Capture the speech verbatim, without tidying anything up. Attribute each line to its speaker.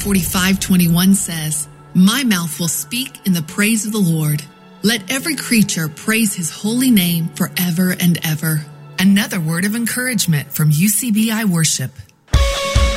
Speaker 1: forty-five twenty-one says, "My mouth will speak in the praise of the Lord. Let every creature praise his holy name forever and ever." Another word of encouragement from U C B I Worship.